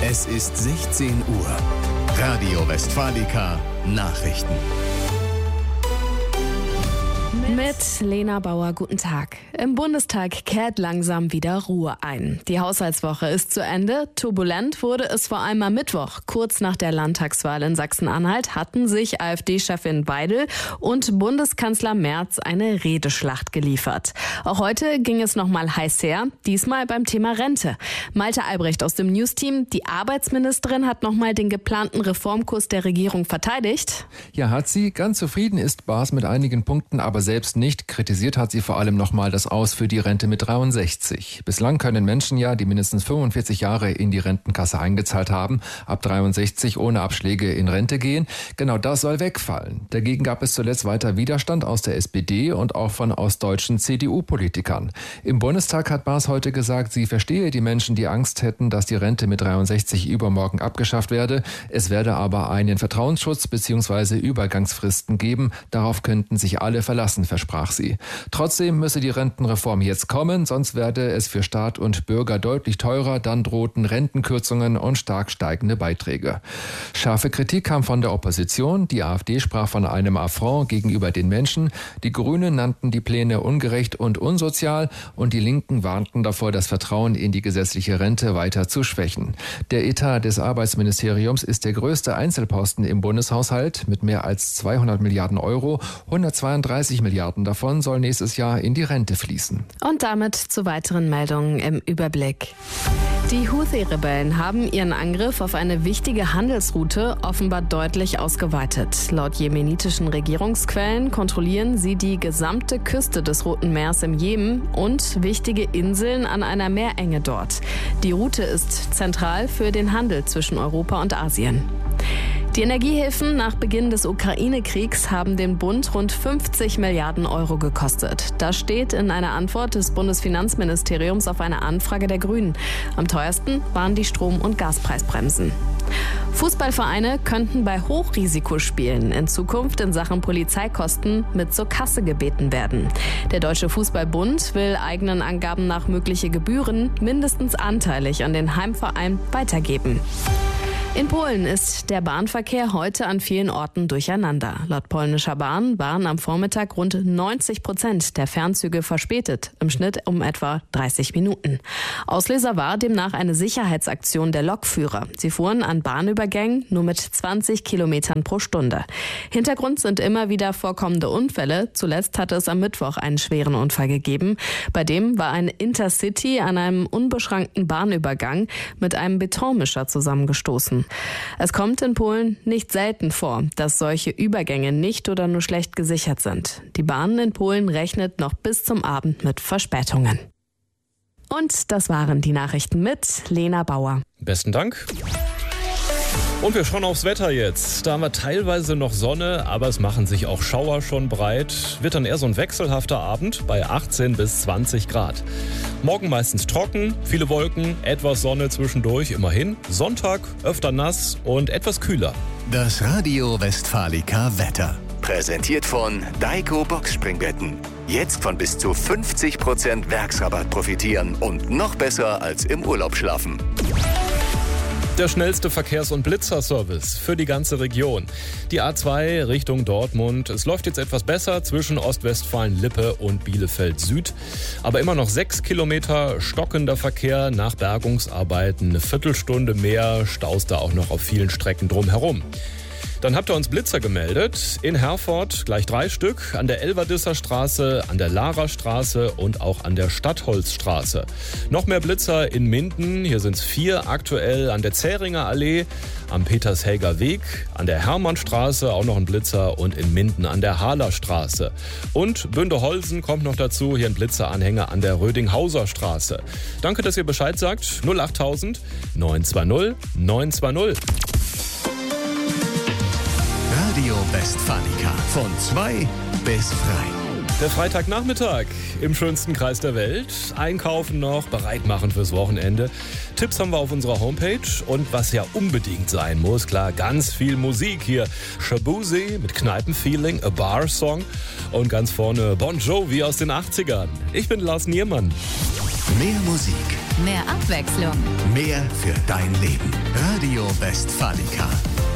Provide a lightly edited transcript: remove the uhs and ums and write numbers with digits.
Es ist 16 Uhr. Radio Westfalica Nachrichten. Mit Lena Bauer, guten Tag. Im Bundestag kehrt langsam wieder Ruhe ein. Die Haushaltswoche ist zu Ende. Turbulent wurde es vor allem am Mittwoch. Kurz nach der Landtagswahl in Sachsen-Anhalt hatten sich AfD-Chefin Weidel und Bundeskanzler Merz eine Redeschlacht geliefert. Auch heute ging es nochmal heiß her, diesmal beim Thema Rente. Malte Albrecht aus dem News-Team, die Arbeitsministerin hat nochmal den geplanten Reformkurs der Regierung verteidigt. Ja, hat sie. Ganz zufrieden ist Baas mit einigen Punkten, aber selbst nicht. Kritisiert hat sie vor allem nochmal das Aus für die Rente mit 63. Bislang können Menschen ja, die mindestens 45 Jahre in die Rentenkasse eingezahlt haben, ab 63 ohne Abschläge in Rente gehen. Genau das soll wegfallen. Dagegen gab es zuletzt weiter Widerstand aus der SPD und auch von ostdeutschen CDU-Politikern. Im Bundestag hat Baas heute gesagt, sie verstehe die Menschen, die Angst hätten, dass die Rente mit 63 übermorgen abgeschafft werde. Es werde aber einen Vertrauensschutz bzw. Übergangsfristen geben. Darauf könnten sich alle verlassen, versprach sie. Trotzdem müsse die Rentenreform jetzt kommen, sonst werde es für Staat und Bürger deutlich teurer, dann drohten Rentenkürzungen und stark steigende Beiträge. Scharfe Kritik kam von der Opposition, die AfD sprach von einem Affront gegenüber den Menschen, die Grünen nannten die Pläne ungerecht und unsozial und die Linken warnten davor, das Vertrauen in die gesetzliche Rente weiter zu schwächen. Der Etat des Arbeitsministeriums ist der größte Einzelposten im Bundeshaushalt mit mehr als 200 Milliarden Euro, 132 Milliarden davon soll nächstes Jahr in die Rente fließen. Und damit zu weiteren Meldungen im Überblick. Die Houthi-Rebellen haben ihren Angriff auf eine wichtige Handelsroute offenbar deutlich ausgeweitet. Laut jemenitischen Regierungsquellen kontrollieren sie die gesamte Küste des Roten Meers im Jemen und wichtige Inseln an einer Meerenge dort. Die Route ist zentral für den Handel zwischen Europa und Asien. Die Energiehilfen nach Beginn des Ukraine-Kriegs haben den Bund rund 50 Milliarden Euro gekostet. Das steht in einer Antwort des Bundesfinanzministeriums auf eine Anfrage der Grünen. Am teuersten waren die Strom- und Gaspreisbremsen. Fußballvereine könnten bei Hochrisikospielen in Zukunft in Sachen Polizeikosten mit zur Kasse gebeten werden. Der Deutsche Fußballbund will eigenen Angaben nach mögliche Gebühren mindestens anteilig an den Heimverein weitergeben. In Polen ist der Bahnverkehr heute an vielen Orten durcheinander. Laut polnischer Bahn waren am Vormittag rund 90% der Fernzüge verspätet, im Schnitt um etwa 30 Minuten. Auslöser war demnach eine Sicherheitsaktion der Lokführer. Sie fuhren an Bahnübergängen nur mit 20 Kilometern pro Stunde. Hintergrund sind immer wieder vorkommende Unfälle. Zuletzt hatte es am Mittwoch einen schweren Unfall gegeben. Bei dem war ein Intercity an einem unbeschrankten Bahnübergang mit einem Betonmischer zusammengestoßen. Es kommt in Polen nicht selten vor, dass solche Übergänge nicht oder nur schlecht gesichert sind. Die Bahn in Polen rechnet noch bis zum Abend mit Verspätungen. Und das waren die Nachrichten mit Lena Bauer. Besten Dank. Und wir schauen aufs Wetter jetzt. Da haben wir teilweise noch Sonne, aber es machen sich auch Schauer schon breit. Wird dann eher so ein wechselhafter Abend bei 18 bis 20 Grad. Morgen meistens trocken, viele Wolken, etwas Sonne zwischendurch, immerhin. Sonntag öfter nass und etwas kühler. Das Radio Westfalica Wetter. Präsentiert von Daiko Boxspringbetten. Jetzt von bis zu 50% Werksrabatt profitieren und noch besser als im Urlaub schlafen. Der schnellste Verkehrs- und Blitzerservice für die ganze Region. Die A2 Richtung Dortmund. Es läuft jetzt etwas besser zwischen Ostwestfalen-Lippe und Bielefeld-Süd. Aber immer noch 6 Kilometer stockender Verkehr nach Bergungsarbeiten. Eine Viertelstunde mehr Staus da auch noch auf vielen Strecken drumherum. Dann habt ihr uns Blitzer gemeldet. In Herford gleich 3 Stück, an der Elverdisser Straße, an der Lara Straße und auch an der Stadtholzstraße. Noch mehr Blitzer in Minden, hier sind es 4 aktuell, an der Zähringer Allee, am Petershelger Weg, an der Hermannstraße auch noch ein Blitzer und in Minden an der Halerstraße. Und Bünde-Holsen kommt noch dazu, hier ein Blitzeranhänger an der Rödinghauser Straße. Danke, dass ihr Bescheid sagt. 08000 920 920. Radio Westfalica von 2 bis 3. Der Freitagnachmittag im schönsten Kreis der Welt. Einkaufen noch, bereit machen fürs Wochenende. Tipps haben wir auf unserer Homepage. Und was ja unbedingt sein muss, klar, ganz viel Musik hier. Shaboozey mit Kneipenfeeling, A Bar Song. Und ganz vorne Bon Jovi aus den 80ern. Ich bin Lars Niermann. Mehr Musik, Mehr Abwechslung. mehr für dein Leben. Radio Westfalica.